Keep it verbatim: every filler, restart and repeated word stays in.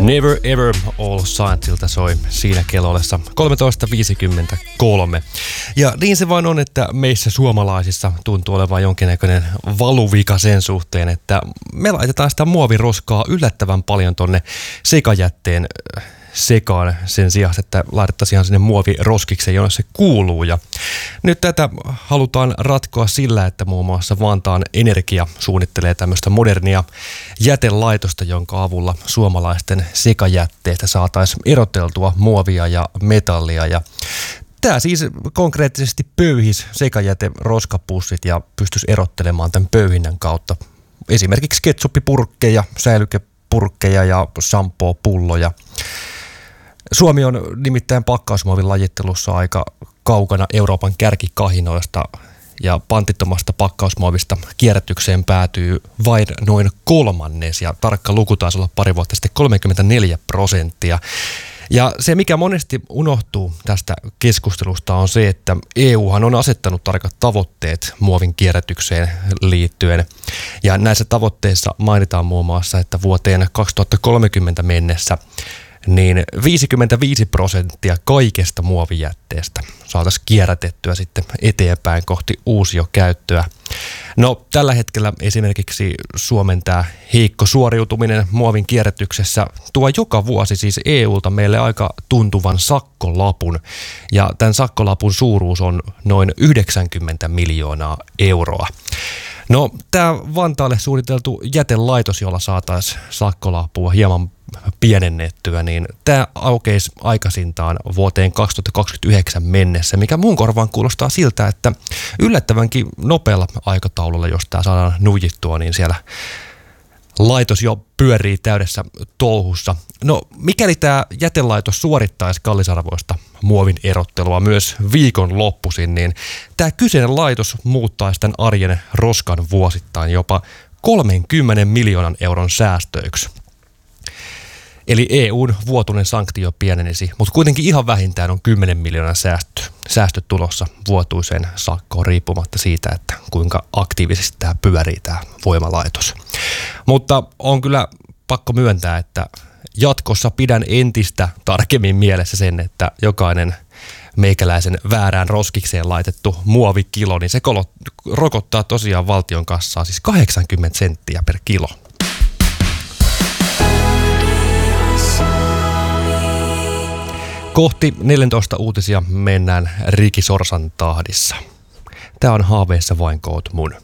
Never Ever All Saintsilta soi siinä kellollessa kolmetoista viisikymmentäkolme. Ja niin se vain on, että meissä suomalaisissa tuntuu olevan jonkinnäköinen valuvika sen suhteen, että me laitetaan sitä muoviroskaa yllättävän paljon tonne sekajätteen sekaan sen sijaan, että laitettaisiin ihan sinne muoviroskikseen, jonne se kuuluu. Ja nyt tätä halutaan ratkoa sillä, että muun muassa Vantaan Energia suunnittelee tämmöistä modernia jätelaitosta, jonka avulla suomalaisten sekajätteestä saataisiin eroteltua muovia ja metallia. Ja tämä siis konkreettisesti pöyhisi sekajäte-roskapussit ja pystyisi erottelemaan tämän pöyhinnän kautta esimerkiksi ketsuppipurkkeja, säilykepurkkeja ja shampoo-pulloja. Suomi on nimittäin pakkausmuovin lajittelussa aika kaukana Euroopan kärkikahinoista ja pantittomasta pakkausmuovista kierrätykseen päätyy vain noin kolmannes ja tarkka luku taisi olla pari vuotta sitten kolmekymmentäneljä prosenttia. Ja se, mikä monesti unohtuu tästä keskustelusta, on se, että E Uhan on asettanut tarkat tavoitteet muovin kierrätykseen liittyen. Ja näissä tavoitteissa mainitaan muun muassa, että vuoteen kaksituhattakolmekymmentä mennessä niin viisikymmentäviisi prosenttia kaikesta muovijätteestä saataisiin kierrätettyä sitten eteenpäin kohti uusiokäyttöä. No tällä hetkellä esimerkiksi Suomen tämä heikko suoriutuminen muovin kierrätyksessä tuo joka vuosi siis E U:lta meille aika tuntuvan sakkolapun. Ja tämän sakkolapun suuruus on noin yhdeksänkymmentä miljoonaa euroa. No tämä Vantaalle suunniteltu jätelaitos, jolla saataisiin sakkolapua hieman pienennettyä, niin tämä aukeisi aikaisintaan vuoteen kaksituhattakaksikymmentäyhdeksän mennessä, mikä mun korvaan kuulostaa siltä, että yllättävänkin nopealla aikataululla, jos tämä saadaan nujittua, niin siellä laitos jo pyörii täydessä touhussa. No mikäli tämä jätelaitos suorittaisi kallisarvoista muovin erottelua myös viikon loppuisin, niin tämä kyseinen laitos muuttaisi tämän arjen roskan vuosittain jopa kolmenkymmenen miljoonan euron säästöiksi. Eli E U:n vuotuinen sanktio pienenisi, mutta kuitenkin ihan vähintään on kymmenen miljoonan säästö, säästö tulossa vuotuiseen sakkoon riippumatta siitä, että kuinka aktiivisesti tämä pyörii tämä voimalaitos. Mutta on kyllä pakko myöntää, että jatkossa pidän entistä tarkemmin mielessä sen, että jokainen meikäläisen väärään roskikseen laitettu muovikilo, niin se rokottaa tosiaan valtion kassaa siis kahdeksankymmentä senttiä per kilo. Kohti neljätoista uutisia mennään Ricky Sorsan tahdissa. Tää on haaveissa vain koot mun.